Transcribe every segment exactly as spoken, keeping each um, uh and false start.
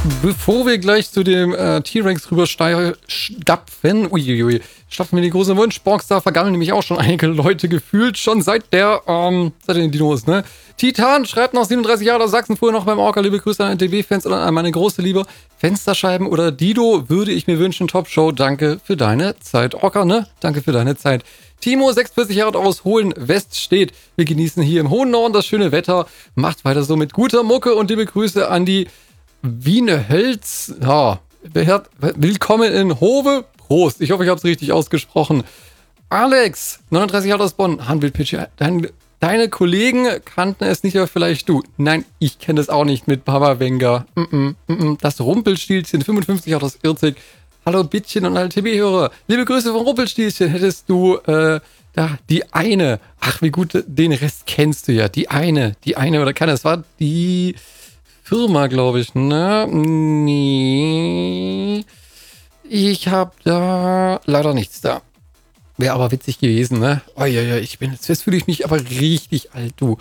Bevor wir gleich zu dem äh, T-Rex rüberstapfen, uiuiui, stapfen wir die große Wunschbox, da vergammeln nämlich auch schon einige Leute gefühlt, schon seit der, ähm, seit den Dinos, ne? Titan schreibt noch siebenunddreißig Jahre aus Sachsen, früher noch beim Orca, liebe Grüße an N T B-Fans und an meine große Liebe. Fensterscheiben oder Dido würde ich mir wünschen, Top-Show, danke für deine Zeit. Orca, ne? Danke für deine Zeit. Timo, sechsundvierzig Jahre aus Hohen West steht. Wir genießen hier im hohen Norden das schöne Wetter. Macht weiter so mit guter Mucke und liebe Grüße an die Wiene Hölz. Ja, willkommen in Hove. Prost. Ich hoffe, ich habe es richtig ausgesprochen. Alex, neununddreißig Jahre aus Bonn. Handbildpitcher. Dein, deine Kollegen kannten es nicht, aber vielleicht du. Nein, ich kenne es auch nicht mit Baba Wenger. Mm -mm, mm -mm. Das Rumpelstilzchen, fünfundfünfzig Jahre aus Irzig. Hallo Bittchen und alle T B-Hörer. Liebe Grüße von Rumpelstilzchen. Hättest du äh, da die eine. Ach, wie gut, den Rest kennst du ja. Die eine, die eine oder keine. Das war die Firma, glaube ich, ne? Nee. Ich habe da leider nichts da. Wäre aber witzig gewesen, ne? Oh ja, ja, ich bin, jetzt fühle ich mich aber richtig alt, du.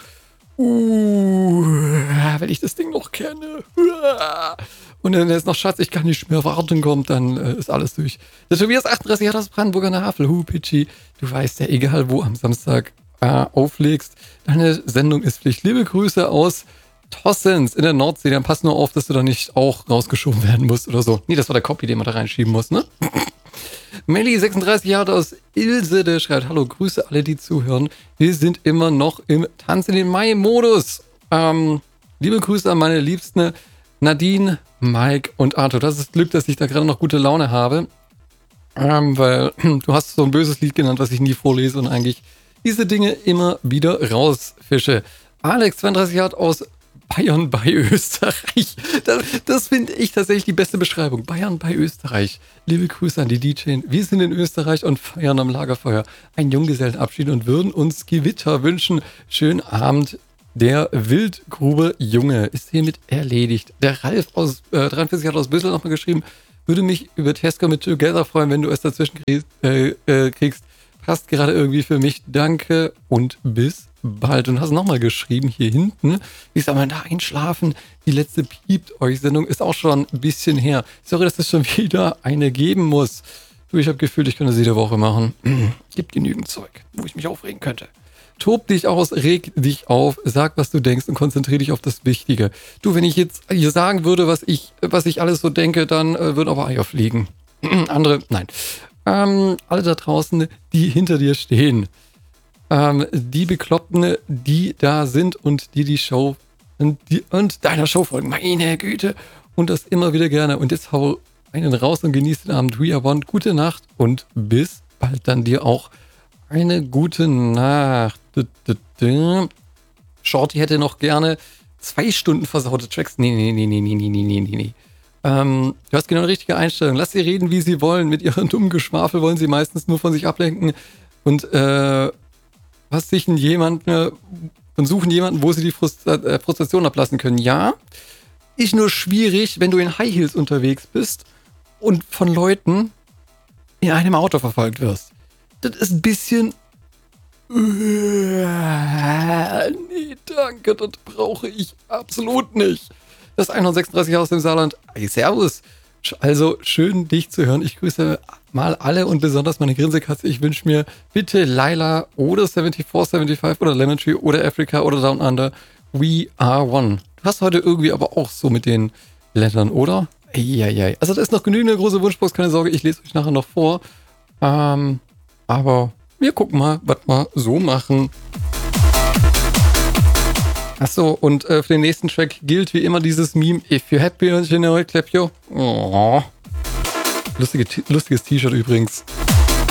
Uh, wenn ich das Ding noch kenne. Und dann ist noch Schatz, ich kann nicht mehr warten, kommt, dann äh, ist alles durch. Der Tobias achtunddreißig hat das Brandenburger Havel. Hu, Pitschi, du weißt ja, egal wo am Samstag äh, auflegst, deine Sendung ist Pflicht. Liebe Grüße aus Tossens in der Nordsee, dann pass nur auf, dass du da nicht auch rausgeschoben werden musst oder so. Nee, das war der Copy, den man da reinschieben muss, ne? Melli, sechsunddreißig Jahre aus Ilse, der schreibt, hallo, Grüße alle, die zuhören. Wir sind immer noch im Tanz in den Mai-Modus. Ähm, liebe Grüße an meine Liebsten Nadine, Mike und Arthur. Das ist Glück, dass ich da gerade noch gute Laune habe. Ähm, weil du hast so ein böses Lied genannt, was ich nie vorlese und eigentlich diese Dinge immer wieder rausfische. Alex, zweiunddreißig Jahre aus Bayern bei Österreich. Das, das finde ich tatsächlich die beste Beschreibung. Bayern bei Österreich. Liebe Grüße an die D J. Wir sind in Österreich und feiern am Lagerfeuer einen Junggesellenabschied und würden uns Gewitter wünschen. Schönen Abend. Der Wildgrube Junge ist hiermit erledigt. Der Ralf aus äh, dreiundvierzig hat aus Büssel nochmal geschrieben, würde mich über Tesco mit Together freuen, wenn du es dazwischen kriegst. Äh, äh, kriegst. Passt gerade irgendwie für mich. Danke und bis bald. Und hast nochmal geschrieben hier hinten. Wie soll man da einschlafen? Die letzte Piept-Euch-Sendung ist auch schon ein bisschen her. Sorry, dass es schon wieder eine geben muss. Du, ich habe gefühlt, ich könnte das jede Woche machen. Gibt genügend Zeug, wo ich mich aufregen könnte. Tob dich aus, reg dich auf, sag, was du denkst und konzentriere dich auf das Wichtige. Du, wenn ich jetzt hier sagen würde, was ich, was ich alles so denke, dann äh, würden aber Eier fliegen. Andere, nein. Ähm, alle da draußen, die hinter dir stehen. Ähm, die Bekloppten, die da sind und die die Show und, die, und deiner Show folgen. Meine Güte. Und das immer wieder gerne. Und jetzt hau einen raus und genieß den Abend. We are one. Gute Nacht und bis bald dann dir auch eine gute Nacht. Shorty hätte noch gerne zwei Stunden versaute Tracks. Nee, nee, nee, nee, nee, nee, nee, nee, nee. Ähm, du hast genau eine richtige Einstellung. Lass sie reden, wie sie wollen. Mit ihrem dummen Geschwafel wollen sie meistens nur von sich ablenken. Und, äh, was sich jemand, äh, und suchen jemanden, wo sie die Frustra äh, Frustration ablassen können. Ja, ist nur schwierig, wenn du in High Heels unterwegs bist und von Leuten in einem Auto verfolgt wirst. Das ist ein bisschen... Nee, danke, das brauche ich absolut nicht. Das hundertsechsunddreißig aus dem Saarland. Hey, servus. Also, schön, dich zu hören. Ich grüße mal alle und besonders meine Grinsekatze. Ich wünsche mir bitte Laila oder vierundsiebzig fünfundsiebzig oder Lemon Tree oder Africa oder Down Under. We are one. Du hast heute irgendwie aber auch so mit den Lettern, oder? Eieiei. Also, da ist noch genügend eine große Wunschbox. Keine Sorge, ich lese euch nachher noch vor. Ähm, aber wir gucken mal, was wir so machen. Achso, und äh, für den nächsten Track gilt wie immer dieses Meme: If you're happy, you know, clap your. Oh. Lustige, lustiges T-Shirt übrigens.